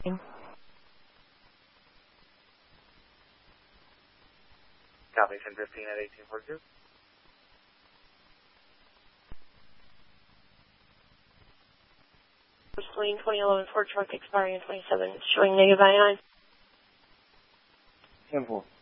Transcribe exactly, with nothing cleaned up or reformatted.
Copy, ten fifteen at eighteen forty-two. Celine twenty eleven Ford truck expiring in twenty-seven, showing negative I nine. ten four.